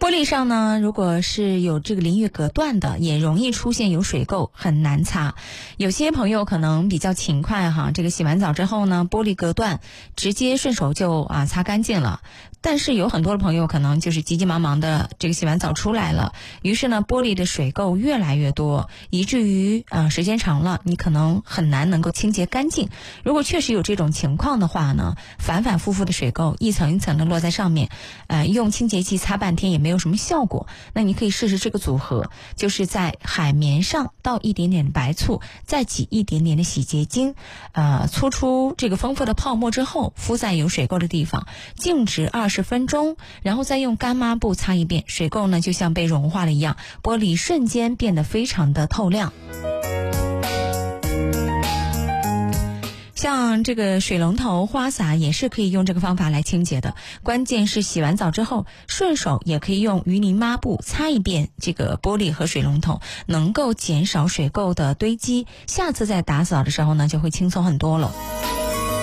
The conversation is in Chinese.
玻璃上呢，如果是有这个淋浴隔断的，也容易出现有水垢，很难擦。有些朋友可能比较勤快哈，这个洗完澡之后呢，玻璃隔断直接顺手就擦干净了。但是有很多的朋友可能就是急急忙忙的这个洗完澡出来了，于是呢玻璃的水垢越来越多，以至于时间长了你可能很难能够清洁干净。如果确实有这种情况的话呢，反反复复的水垢一层一层的落在上面，用清洁剂擦半天也没有什么效果。那你可以试试这个组合，就是在海绵上倒一点点的白醋，再挤一点点的洗洁精，搓出这个丰富的泡沫之后，敷在有水垢的地方，静置20分钟，然后再用干抹布擦一遍，水垢呢就像被融化了一样，玻璃瞬间变得非常的透亮。像这个水龙头花洒也是可以用这个方法来清洁的，关键是洗完澡之后顺手也可以用鱼鳞抹布擦一遍这个玻璃和水龙头，能够减少水垢的堆积，下次在打扫的时候呢就会轻松很多了。